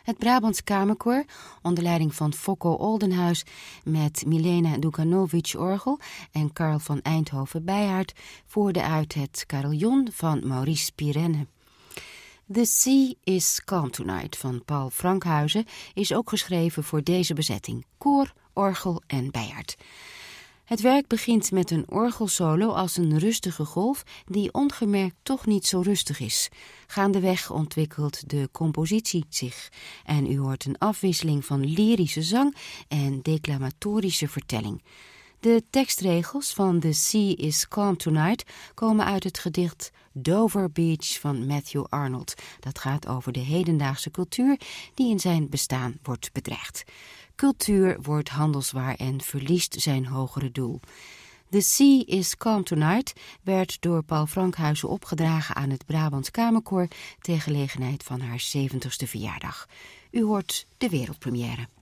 Het Brabants Kamerkoor, onder leiding van Fokko Oldenhuis met Milena Dukanovic orgel en Carl van Eindhoven Bijhaard, voerde uit het carillon van Maurice Pirenne. The Sea is Calm Tonight van Paul Frankhuizen is ook geschreven voor deze bezetting, koor, orgel en Bijhaard. Het werk begint met een orgelsolo als een rustige golf die ongemerkt toch niet zo rustig is. Gaandeweg ontwikkelt de compositie zich en u hoort een afwisseling van lyrische zang en declamatorische vertelling. De tekstregels van The Sea is Calm Tonight komen uit het gedicht Dover Beach van Matthew Arnold. Dat gaat over de hedendaagse cultuur die in zijn bestaan wordt bedreigd. Cultuur wordt handelswaar en verliest zijn hogere doel. The Sea is Calm Tonight werd door Paul Frankhuizen opgedragen aan het Brabants Kamerkoor ter gelegenheid van haar 70ste verjaardag. U hoort de wereldpremière.